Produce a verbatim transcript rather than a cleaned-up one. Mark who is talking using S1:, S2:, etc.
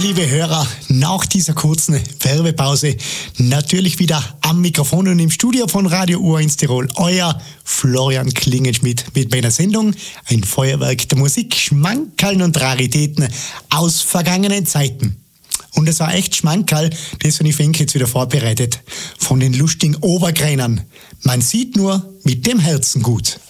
S1: liebe Hörer, nach dieser kurzen Werbepause natürlich wieder am Mikrofon und im Studio von Radio U eins Tirol, euer Florian Klingenschmidt mit meiner Sendung Ein Feuerwerk der Musik, Schmankerln und Raritäten aus vergangenen Zeiten. Und es war echt Schmankerl, das habe ich Fenke jetzt wieder vorbereitet, von den lustigen Obergreinern. Man sieht nur mit dem Herzen gut.